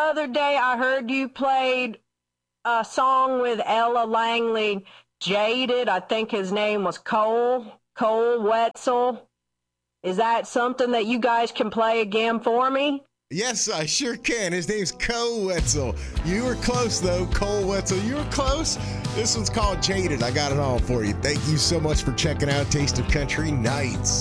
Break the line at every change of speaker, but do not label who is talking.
other day I heard you played a song with Ella Langley, Jaded. I think his name was Cole Wetzel. Is that something that you guys can play again for me?
Yes, I sure can. His name's Cole Wetzel. You were close, though, Cole Wetzel. You were close. This one's called Jaded. I got it all for you. Thank you so much for checking out Taste of Country Nights.